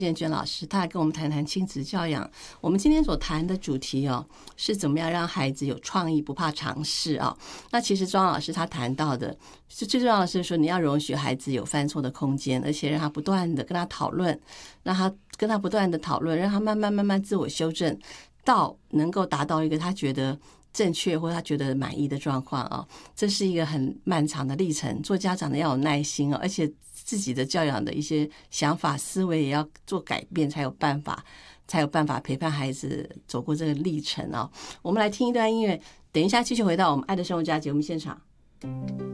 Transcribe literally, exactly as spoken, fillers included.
建娟老师，他来跟我们谈谈亲子教养。我们今天所谈的主题哦，是怎么样让孩子有创意，不怕尝试啊。那其实庄老师他谈到的，是最重要的是说，你要容许孩子有犯错的空间，而且让他不断的跟他讨论，让他跟他不断的讨论，让他慢慢慢慢自我修正，到能够达到一个他觉得正确或他觉得满意的状况啊。这是一个很漫长的历程，做家长的要有耐心哦，而且自己的教养的一些想法思维也要做改变，才有办法才有办法陪伴孩子走过这个历程哦。我们来听一段音乐，等一下继续回到我们爱的生活家节目现场。